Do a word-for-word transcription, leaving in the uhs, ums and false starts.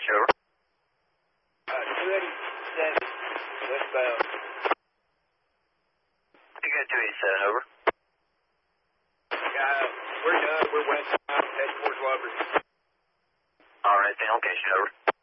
over. Uh, two eighty-seven, westbound. You got two eighty-seven, over. Uh, we're done. We're westbound, heading towards Lovers. All right, then, location, over.